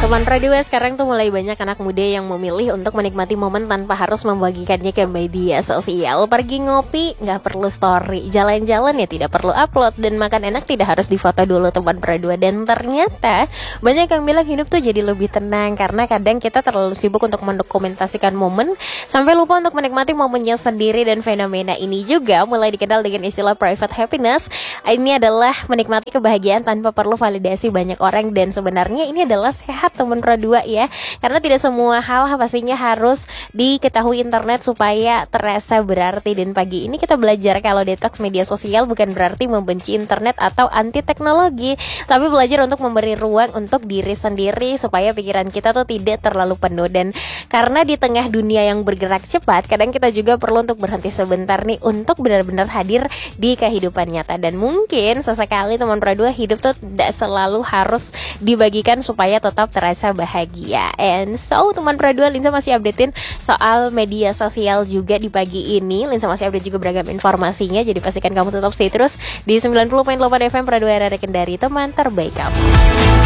Teman Radio sekarang tuh mulai banyak anak muda yang memilih untuk menikmati momen tanpa harus membagikannya ke media sosial. Pergi ngopi nggak perlu story, jalan-jalan ya tidak perlu upload, dan makan enak tidak harus difoto dulu teman Radio. Dan ternyata banyak yang bilang hidup tuh jadi lebih tenang karena kadang kita terlalu sibuk untuk mendokumentasikan momen sampai lupa untuk menikmati momennya sendiri. Dan fenomena ini juga mulai dikenal dengan istilah private happiness. Ini adalah menikmati kebahagiaan tanpa perlu validasi banyak orang, dan sebenarnya ini adalah sehat teman Pro 2 ya, karena tidak semua hal pastinya harus diketahui internet supaya terasa berarti. Dan pagi ini kita belajar kalau detox media sosial bukan berarti membenci internet atau anti teknologi, tapi belajar untuk memberi ruang untuk diri sendiri supaya pikiran kita tuh tidak terlalu penuh. Dan karena di tengah dunia yang bergerak cepat, kadang kita juga perlu untuk berhenti sebentar nih untuk benar-benar hadir di kehidupan nyata. Dan mungkin sesekali teman Pro 2, hidup tuh tidak selalu harus dibagikan supaya tetap terasa bahagia. And so teman Pro 2, Linsa masih updatein soal media sosial juga di pagi ini. Linsa masih update juga beragam informasinya, jadi pastikan kamu tetap stay terus di 90.8 FM Pro 2 Radio Kendari, teman terbaik kamu.